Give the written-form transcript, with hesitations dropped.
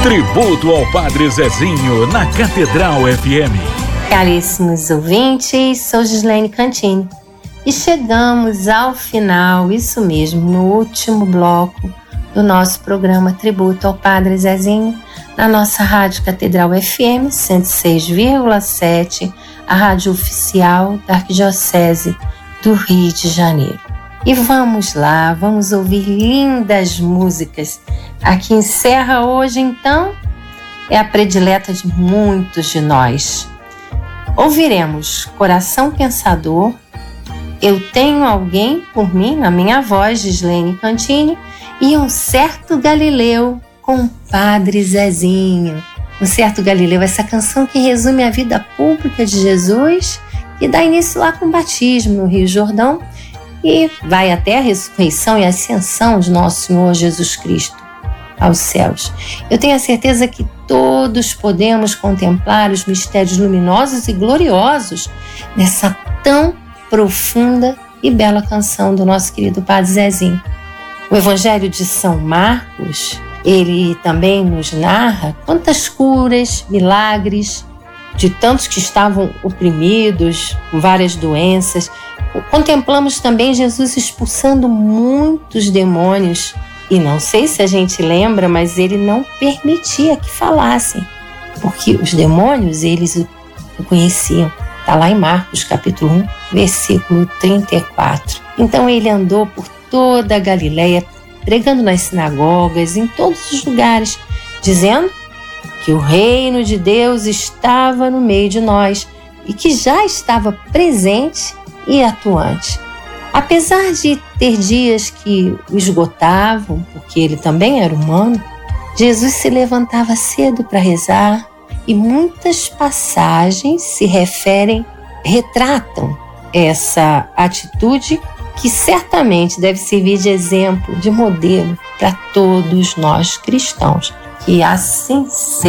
Tributo ao Padre Zezinho na Catedral FM. Caríssimos ouvintes, sou Gislaine Cantini e chegamos ao final, isso mesmo, no último bloco do nosso programa Tributo ao Padre Zezinho, na nossa Rádio Catedral FM 106,7, a rádio oficial da Arquidiocese do Rio de Janeiro. E vamos lá, vamos ouvir lindas músicas. A que encerra hoje, então, é a predileta de muitos de nós. Ouviremos Coração Pensador, Eu Tenho Alguém por Mim, na minha voz, Gislaine Cantini, e Um Certo Galileu, com o Padre Zezinho. Um Certo Galileu, essa canção que resume a vida pública de Jesus e dá início lá com o batismo no Rio Jordão e vai até a ressurreição e a ascensão de nosso Senhor Jesus Cristo aos céus. Eu tenho a certeza que todos podemos contemplar os mistérios luminosos e gloriosos nessa tão profunda e bela canção do nosso querido Padre Zezinho. O Evangelho de São Marcos, ele também nos narra quantas curas, milagres de tantos que estavam oprimidos, com várias doenças. Contemplamos também Jesus expulsando muitos demônios. E não sei se a gente lembra, mas ele não permitia que falassem, porque os demônios, eles o conheciam. Está lá em Marcos, capítulo 1, versículo 34. Então ele andou por toda a Galileia, pregando nas sinagogas, em todos os lugares, dizendo que o reino de Deus estava no meio de nós e que já estava presente e atuante. Apesar de ter dias que o esgotavam, porque ele também era humano, Jesus se levantava cedo para rezar e muitas passagens retratam essa atitude que certamente deve servir de exemplo, de modelo para todos nós cristãos. Que assim seja.